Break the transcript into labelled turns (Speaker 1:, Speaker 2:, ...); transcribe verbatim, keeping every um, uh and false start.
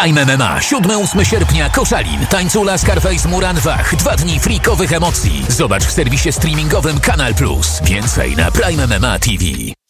Speaker 1: Prime M M A, siódmego do ósmego sierpnia, Koszalin. Tańcula, Scarface, Muran, Wach. Dwa dni freakowych emocji. Zobacz w serwisie streamingowym Kanal Plus. Więcej na Prime M M A T V.